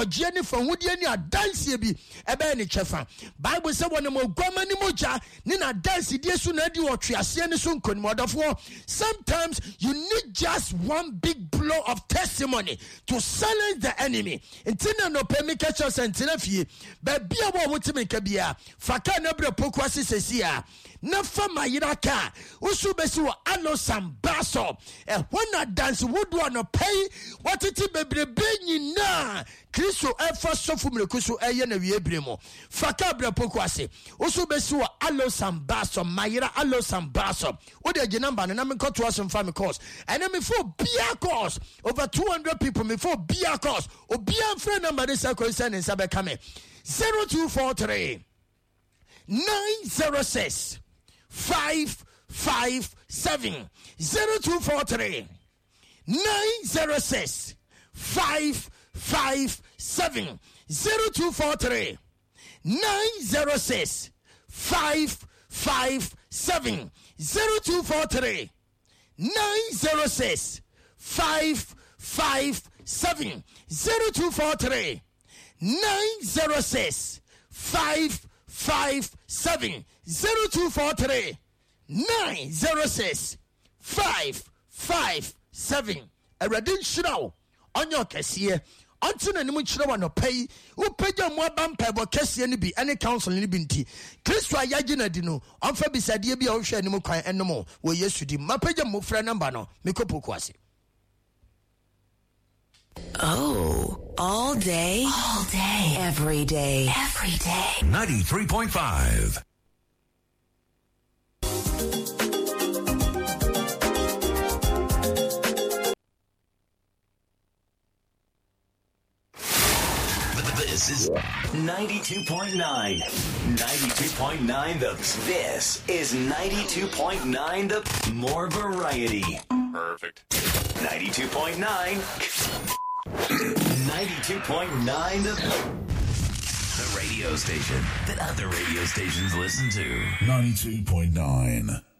ɔgye ne fa hudie ne adansie bi ebe ne chefa. Bible say wɔn mo guama ne moja ne na dansie die so na di ɔtweaseɛ ne so nkonimɔdɔfoɔ. Sometimes you need just one big blow of testimony to silence the enemy. Intina no pemi catch us and tinafie. Baby abo mutimi kabia. Faka nebre pokwasi sesia. Nafa mayira ka. Usu besi wa alo sambaso. Wana dance would wanna pay. What it bebre benyi na. Kristo efa sofu mrekusu eye na wiebremo. Faka bre pokwasi. Usu besi wa alo sambaso. Mayira alo sambaso. Ode jinamba na nami kotu wasum fami course. And then before Bia course over 200 people before Bia course. Obia friend number this send in sabe kame 0243 906 557 0243 906 557 0243 906 557 0243 906 557 0243 906 557 0243 906 557. A redin shroud on your cashier. Until any much no pay, who pay your more bumper, but cashier ni be any council in binti. Christo Yagina dino, on Fabi be ocean no more and no more. Well, yes, you did. My pager move friend number no, Mikopo Kwasi. Oh, all day, every day. 93.5. This is 92.9. 92.9 This is 92.9 the more variety. Perfect. 92.9. 92.9 the radio station that other radio stations listen to. 92.9.